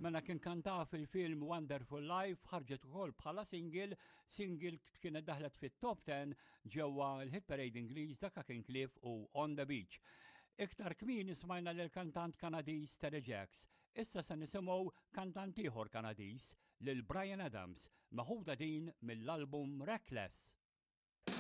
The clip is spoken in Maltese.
Mela kien kanta fil-film Wonderful Life ħarġet ukoll bħala single kienet daħlet fit-top 10 ġewwa l-hit parade Ingliż dak kien Cliff u On the Beach. Iktar kmieni smajna lil kantant Kanadiż Terry Jacks. Issa se nisimgħu kantant ieħor Kanadiż lil Bryan Adams, maħuda din mill-album Reckless.